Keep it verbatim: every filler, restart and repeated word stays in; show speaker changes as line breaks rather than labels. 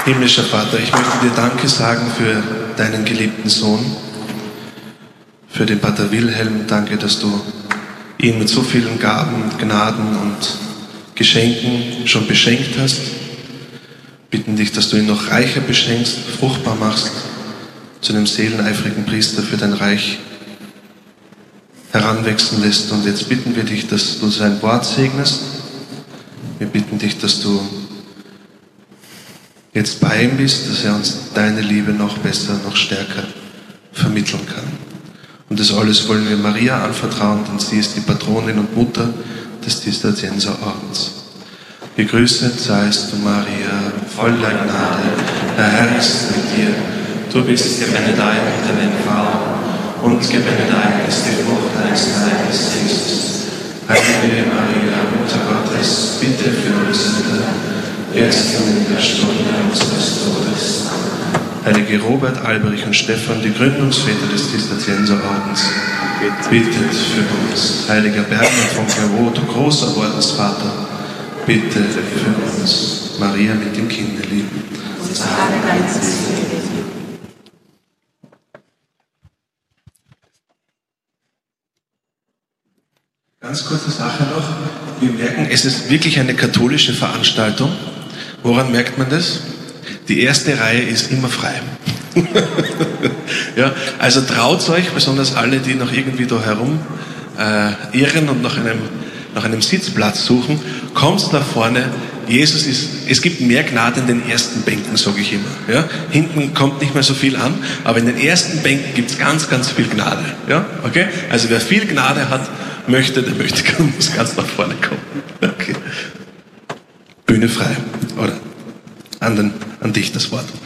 Himmlischer Vater, ich möchte dir Danke sagen für deinen geliebten Sohn, für den Pater Wilhelm. Danke, dass du ihn mit so vielen Gaben, Gnaden und Geschenken schon beschenkt hast. Bitten dich, dass du ihn noch reicher beschenkst, fruchtbar machst, zu einem seeleneifrigen Priester für dein Reich heranwachsen lässt. Und jetzt bitten wir dich, dass du sein Wort segnest. Wir bitten dich, dass du jetzt bei ihm bist, dass er uns deine Liebe noch besser, noch stärker vermitteln kann. Und das alles wollen wir Maria anvertrauen, denn sie ist die Patronin und Mutter des Zisterzienserordens. Gegrüßet seist du, Maria, voller Gnade, der Herr ist mit dir. Du bist gebenedeit unter den Frauen und gebenedeit ist die Frucht deines Leibes, Jesus. Heilige Maria, Mutter Gottes, bitte für uns Sünder, jetzt und in der Stunde unseres Todes. Heilige Robert, Alberich und Stephan, die Gründungsväter des Zisterzienserordens, bittet für uns. Heiliger Bernhard von Clairvaux, du großer Ordensvater, bitte für uns. Maria mit dem Kinderlieben. Ganz kurze Sache noch. Wir merken, es ist wirklich eine katholische Veranstaltung. Woran merkt man das? Die erste Reihe ist immer frei. Ja, also traut euch, besonders alle, die noch irgendwie da herum äh, irren und nach einem, nach einem Sitzplatz suchen, kommt da vorne. Jesus ist, es gibt mehr Gnade in den ersten Bänken, sage ich immer. Ja? Hinten kommt nicht mehr so viel an, aber in den ersten Bänken gibt es ganz, ganz viel Gnade. Ja? Okay? Also wer viel Gnade hat, möchte, der möchte, muss ganz nach vorne kommen. Okay. Bühne frei. Oder an, den, an dich das Wort.